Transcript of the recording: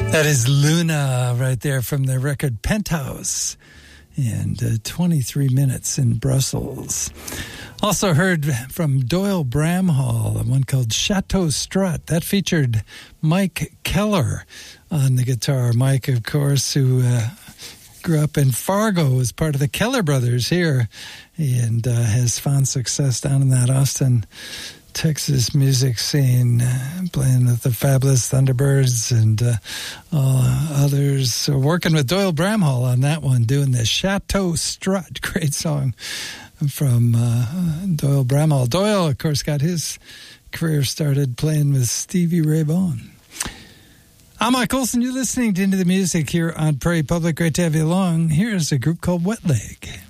That is Luna right there from their record Penthouse, and 23 Minutes in Brussels. Also heard from Doyle Bramhall, one called Chateau Strut. That featured Mike Keller on the guitar. Mike, of course, who grew up in Fargo, was part of the Keller brothers here, and has found success down in that Austin, Texas music scene, playing with the Fabulous Thunderbirds and others. So working with Doyle Bramhall on that one, doing the Chateau Strut. Great song from Doyle Bramhall. Doyle, of course, got his career started playing with Stevie Ray Vaughan. I'm Mike Olson. You're listening to Into the Music here on Prairie Public. Great to have you along. Here's a group called Wet Leg.